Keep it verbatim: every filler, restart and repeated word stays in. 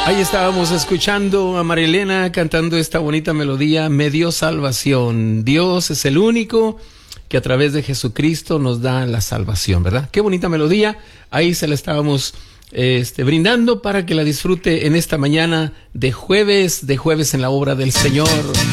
Ahí estábamos escuchando a Marilena cantando esta bonita melodía, Me dio salvación. Dios es el único que a través de Jesucristo nos da la salvación, ¿verdad? Qué bonita melodía. Ahí se la estábamos este, brindando para que la disfrute en esta mañana de jueves, de jueves en la obra del Señor.